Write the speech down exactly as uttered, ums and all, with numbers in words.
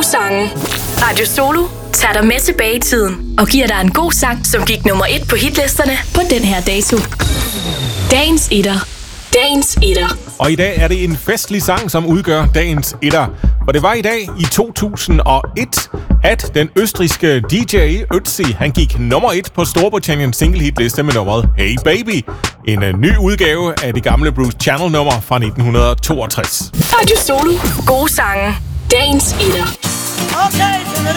sange. Radio Solo tager dig med tilbage i tiden og giver dig en god sang, som gik nummer et på hitlisterne på den her dato. Dagens etter. Dagens etter. Og i dag er det en festlig sang, som udgør dagens etter. For det var i dag i to tusind og et, at den østrigske D J Ötzi, han gik nummer et på Storbritanniens single hitliste med nummeret Hey Baby. En uh, ny udgave af det gamle Bruce Channel-nummer fra nitten toogtres. Radio Solo. Gode sange. Dagens etter. Okay,